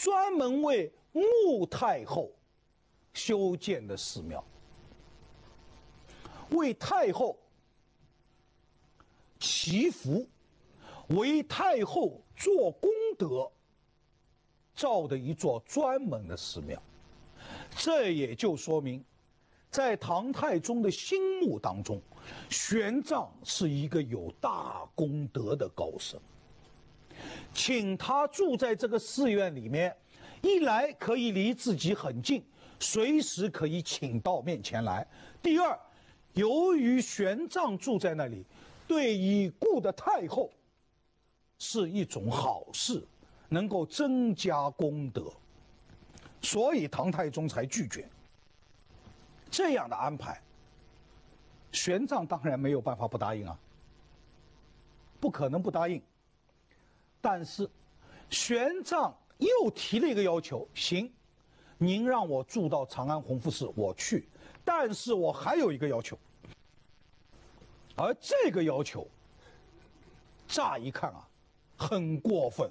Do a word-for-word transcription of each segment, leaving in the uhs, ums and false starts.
专门为穆太后修建的寺庙，为太后祈福，为太后做功德造的一座专门的寺庙。这也就说明，在唐太宗的心目当中，玄奘是一个有大功德的高僧。请他住在这个寺院里面，一来可以离自己很近，随时可以请到面前来；第二，由于玄奘住在那里，对已故的太后是一种好事，能够增加功德，所以唐太宗才拒绝这样的安排。玄奘当然没有办法不答应啊，不可能不答应。但是玄奘又提了一个要求，行，您让我住到长安弘福寺，我去，但是我还有一个要求。而这个要求乍一看啊很过分。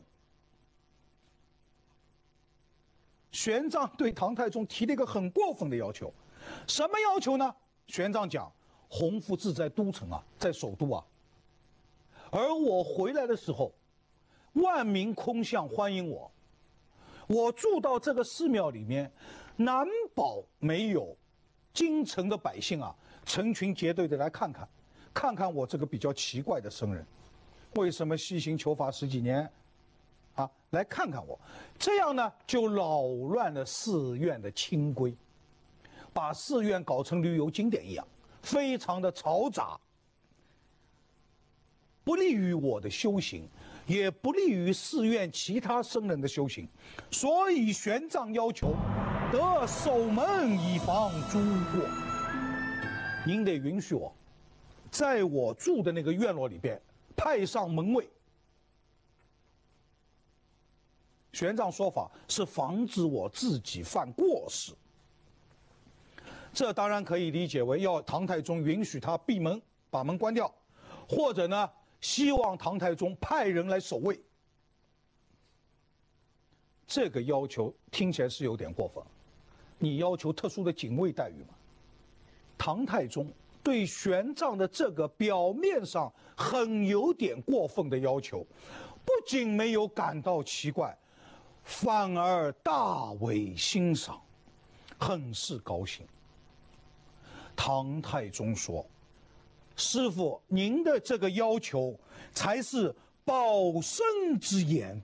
玄奘对唐太宗提了一个很过分的要求，什么要求呢？玄奘讲，弘福寺在都城啊，在首都啊，而我回来的时候，万民空巷欢迎我，我住到这个寺庙里面，难保没有京城的百姓啊成群结队的来看看，看看我这个比较奇怪的僧人，为什么西行求法十几年，啊，来看看我，这样呢就扰乱了寺院的清规，把寺院搞成旅游景点一样，非常的嘈杂，不利于我的修行，也不利于寺院其他僧人的修行，所以玄奘要求得守门以防诸过。您得允许我，在我住的那个院落里边派上门卫。玄奘说法是防止我自己犯过失，这当然可以理解为要唐太宗允许他闭门，把门关掉，或者呢希望唐太宗派人来守卫。这个要求听起来是有点过分，你要求特殊的警卫待遇吗？唐太宗对玄奘的这个表面上很有点过分的要求，不仅没有感到奇怪，反而大为欣赏，很是高兴。唐太宗说，师父，您的这个要求才是保身之言，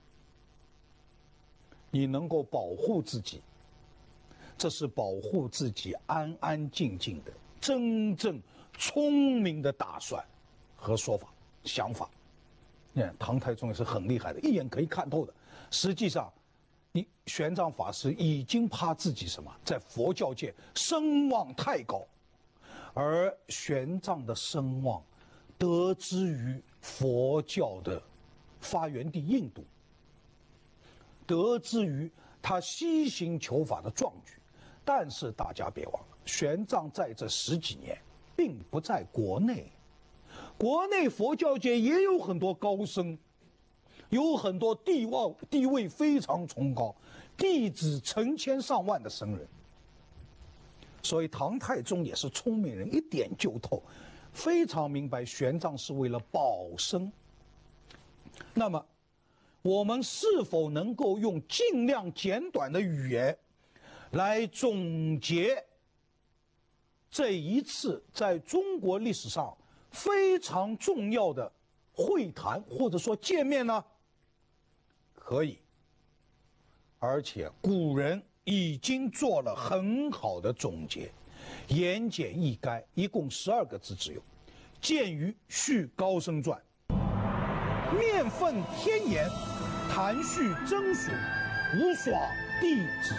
你能够保护自己，这是保护自己安安静静的真正聪明的打算和说法想法。你看唐太宗也是很厉害的，一眼可以看透的。实际上你玄奘法师已经怕自己什么，在佛教界声望太高，而玄奘的声望得之于佛教的发源地印度，得之于他西行求法的壮举。但是大家别忘了，玄奘在这十几年并不在国内，国内佛教界也有很多高僧，有很多地位地位非常崇高、弟子成千上万的僧人。所以唐太宗也是聪明人，一点就透，非常明白玄奘是为了保身。那么我们是否能够用尽量简短的语言来总结这一次在中国历史上非常重要的会谈或者说见面呢？可以，而且古人已经做了很好的总结，言简意赅，一共十二个字只有，见于《续高僧传》。面愤天颜，谈叙真属，无耍弟子。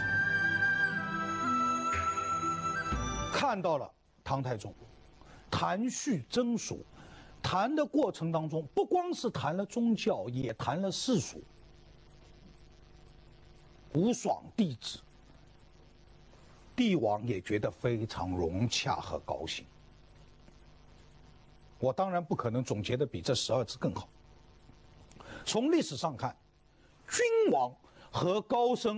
看到了唐太宗谈叙真属，谈的过程当中，不光是谈了宗教，也谈了世俗。无爽弟子，帝王也觉得非常融洽和高兴。我当然不可能总结的比这十二字更好。从历史上看，君王和高僧